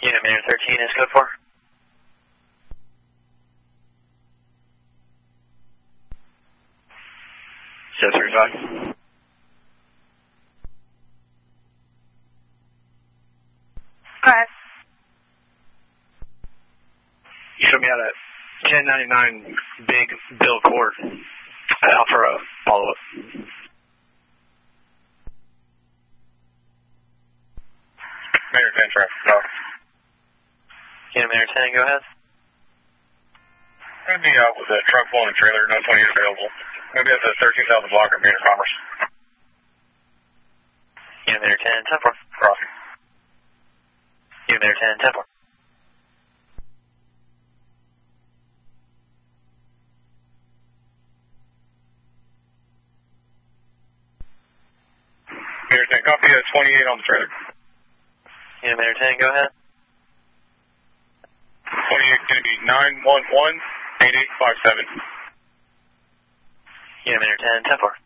Unit Mayor 13 is code 4. Set 35. Go ahead. You showed me how to 1099 big bill court for a follow-up. Mayor 10 traffic stop. Unit Mayor 10, go ahead. I'm going to be out with a truck pulling a trailer, no 20 available. Maybe at the 13,000 block of Mayor Commerce. Unit Mayor 10, 10-4. Crossing. Unit Mayor 10, 10-4. Mayor 10, copy a 28 on the trailer. Unit Mayor 10, go ahead. 28 is going to be 911-8857. Unit Mayor 10, 10-4.